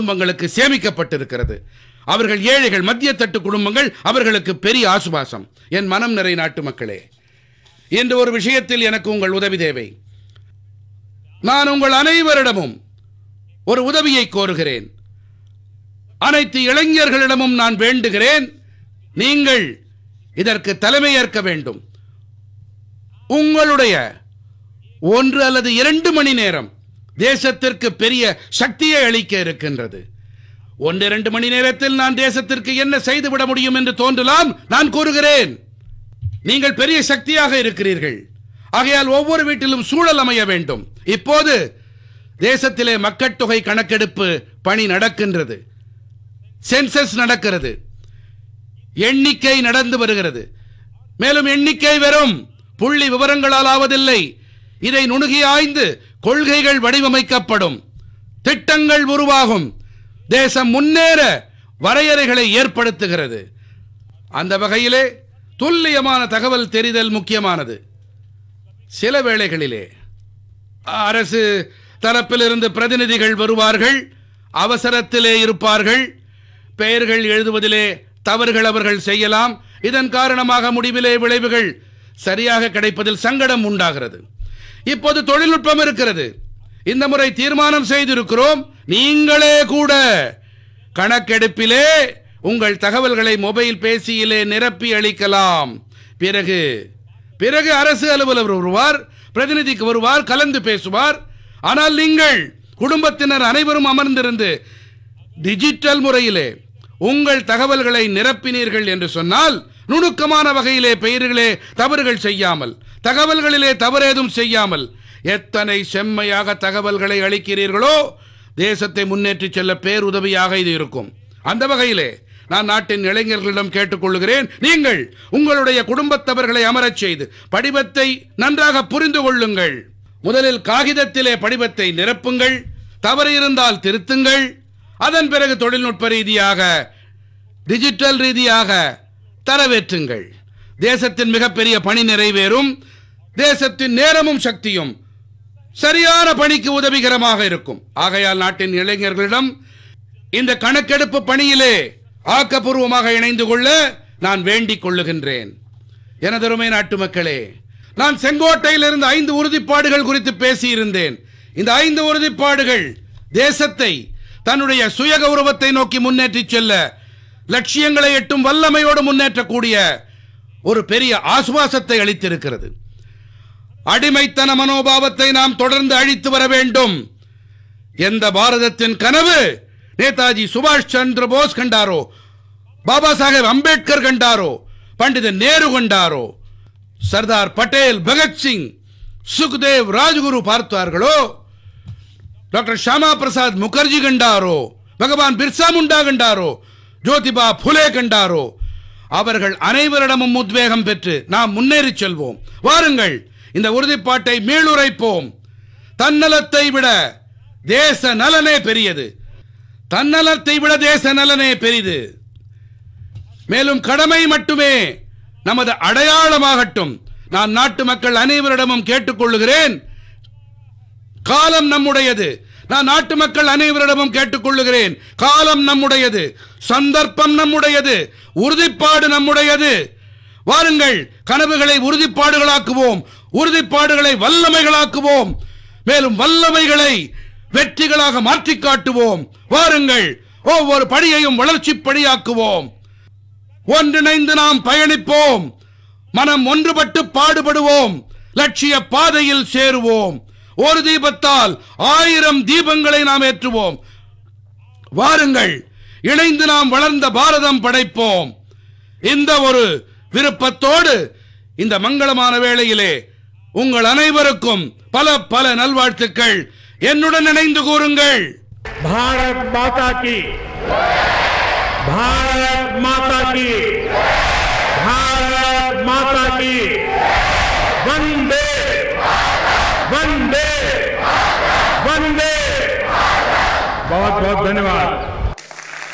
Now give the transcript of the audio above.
குடும்பங்களுக்கு சேமிக்கப்பட்டிருக்கிறது. அவர்கள் ஏழைகள், மத்திய தட்டு குடும்பங்கள், அவர்களுக்கு பெரிய ஆசுவாசம். என் மனம் நிறை நாட்டு மக்களே, இன்று ஒரு விஷயத்தில் எனக்கு உங்கள் உதவி தேவை. நான் உங்கள் அனைவரிடமும் ஒரு உதவியை கோருகிறேன். அனைத்து இளைஞர்களிடமும் நான் வேண்டுகிறேன், நீங்கள் இதற்கு தலைமையேற்க வேண்டும். உங்களுடைய 1 அல்லது 2 மணி நேரம் தேசத்திற்கு பெரிய சக்தியை அளிக்க இருக்கின்றது. 1-2 மணி நேரத்தில் நான் தேசத்திற்கு என்ன செய்துவிட முடியும் என்று தோன்றலாம். நான் கூறுகிறேன், நீங்கள் பெரிய சக்தியாக இருக்கிறீர்கள். ஆகையால் ஒவ்வொரு வீட்டிலும் சூழல் அமைய வேண்டும். இப்போது தேசத்திலே மக்கட்தொகை கணக்கெடுப்பு பணி நடக்கின்றது. சென்சஸ் நடக்கிறது. எண்ணிக்கை நடந்து வருகிறது. மேலும் எண்ணிக்கை வெறும் புள்ளி விவரங்களால் ஆவதில்லை. இதை நுணுகி ஆய்ந்து கொள்கைகள் வடிவமைக்கப்படும், திட்டங்கள் உருவாகும், தேசம் முன்னேற வரையறைகளை ஏற்படுத்துகிறது. அந்த வகையிலே துல்லியமான தகவல் தெரிதல் முக்கியமானது. சில வேளைகளிலே அரசு தரப்பிலிருந்து பிரதிநிதிகள் வருவார்கள், அவசரத்திலே இருப்பார்கள், பெயர்கள் எழுதுவதிலே தவறுகள் அவர்கள் செய்யலாம். இதன் காரணமாக முடிவிலே விளைவுகள் சரியாக கிடைப்பதில் சங்கடம் உண்டாகிறது. இப்போது தொழில்நுட்பம் இருக்கிறது. இந்த முறை தீர்மானம் செய்திருக்கிறோம், நீங்களே கூட கணக்கெடுப்பிலே உங்கள் தகவல்களை மொபைல் பேசியிலே நிரப்பி அளிக்கலாம். பிறகு அரசு அலுவலர் வருவார், பிரதிநிதிக்கு வருவார், கலந்து பேசுவார். ஆனால் நீங்கள் குடும்பத்தினர் அனைவரும் அமர்ந்திருந்து டிஜிட்டல் முறையிலே உங்கள் தகவல்களை நிரப்பினீர்கள் என்று சொன்னால், நுணுக்கமான வகையிலே பெயர்களே தவறுகள் செய்யாமல், தகவல்களிலே தவறேதும் செய்யாமல் எத்தனை செம்மையாக தகவல்களை அளிக்கிறீர்களோ தேசத்தை முன்னேற்றி செல்ல பேருதவியாக இது இருக்கும். அந்த வகையிலே நான் நாட்டின் இளைஞர்களிடம் கேட்டுக்கொள்கிறேன், நீங்கள் உங்களுடைய குடும்பத்தவர்களை அமரச் செய்து படிவத்தை நன்றாக புரிந்து கொள்ளுங்கள். முதலில் காகிதத்திலே படிவத்தை நிரப்புங்கள், தவறு இருந்தால் திருத்துங்கள். அதன் பிறகு தொழில்நுட்ப ரீதியாக, டிஜிட்டல் ரீதியாக தரவேற்றுங்கள். தேசத்தின் மிகப்பெரிய பணி நிறைவேறும். தேசத்தின் நேரமும் சக்தியும் சரியான பணிக்கு உதவிகரமாக இருக்கும். ஆகையால் நாட்டின் இளைஞர்களிடம் இந்த கணக்கெடுப்பு பணியிலே ஆக்கப்பூர்வமாக இணைந்து கொள்ள நான் வேண்டிக் கொள்ளுகின்றேன். எனதருமை நாட்டு மக்களே, நான் செங்கோட்டையிலிருந்து 5 உறுதிப்பாடுகள் குறித்து பேசியிருந்தேன். இந்த 5 உறுதிப்பாடுகள் தேசத்தை தன்னுடைய சுய கௌரவத்தை நோக்கி முன்னேற்றி செல்ல, லட்சியங்களை எட்டும் வல்லமையோடு முன்னேற்றக்கூடிய ஒரு பெரிய ஆசுவாசத்தை அளித்திருக்கிறது. அடிமைத்தன மனோபாவத்தை நாம் தொடர்ந்து அழித்து வர வேண்டும். எந்த பாரதத்தின் கனவு நேதாஜி சுபாஷ் சந்திர போஸ் கண்டாரோ, பாபா சாஹேப் அம்பேத்கர் கண்டாரோ, பண்டித நேரு கண்டாரோ, சர்தார் பட்டேல், பகத்சிங், சுக்தேவ், ராஜ்குரு பார்த்தார்களோ, டாக்டர் ஷாமா பிரசாத் முகர்ஜி கண்டாரோ, பகவான் பிர்சா முண்டா கண்டாரோ, ஜோதிபா புலே கண்டாரோ, அவர்கள் அனைவரிடமும் உத்வேகம் பெற்று நாம் முன்னேறி செல்வோம். வாருங்கள், இந்த உறுதிப்பாட்டை மீளுரைப்போம். தன்னலத்தை விட தேச நலனே பெரியது. தன்னலத்தை விட தேச நலனே பெரிது. மேலும் கடமை மட்டுமே நமது அடையாளமாகட்டும். நான் நாட்டு மக்கள் அனைவரிடமும் கேட்டுக்கொள்ளுகிறேன், காலம் நம்முடையது. நான் நாட்டு மக்கள் அனைவரிடமும் கேட்டுக்கொள்ளுகிறேன், காலம் நம்முடையது, சந்தர்ப்பம் நம்முடையது, உறுதிப்பாடு நம்முடையது. வாருங்கள், கனவுகளை உறுதிப்பாடுகளாக்குவோம், உறுதிப்பாடுகளை வல்லமைகளாக்குவோம், மேலும் வல்லமைகளை வெற்றிகளாக மாற்றி காட்டுவோம். வாருங்கள், ஒவ்வொரு படியையும் வளர்ச்சி படியாக்குவோம். ஒன்றிணைந்து நாம் பயணிப்போம், மனம் ஒன்றுபட்டு பாடுபடுவோம், லட்சிய பாதையில் சேருவோம். ஒரு தீபத்தால் 1000 தீபங்களை நாம் ஏற்றுவோம். வாருங்கள், இணைந்து நாம் வளர்ந்த பாரதம் படைப்போம். இந்த ஒரு விருப்பத்தோடு இந்த மங்களமான வேளையிலே உங்கள் அனைவருக்கும் பல பல நல்வாழ்த்துக்கள். என்னுடன் இணைந்து கூறுங்கள். பாரத் மாதா கி, பாரத் மாதா கி, பாரத் மாதா கி, வந்தே वंदे वंदे। बहुत बहुत धन्यवाद।